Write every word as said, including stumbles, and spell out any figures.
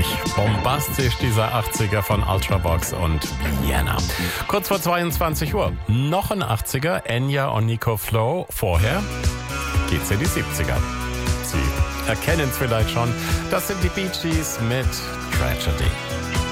Richtig bombastisch, dieser achtziger von Ultravox und Vienna. Kurz vor zweiundzwanzig Uhr. Noch ein achtziger, Enya und Nico Flow. Vorher geht's in die siebziger. Sie erkennen es vielleicht schon. Das sind die Bee Gees mit Tragedy.